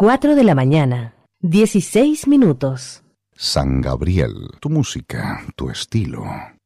4 de la mañana, 16 minutos. San Gabriel, tu música, tu estilo.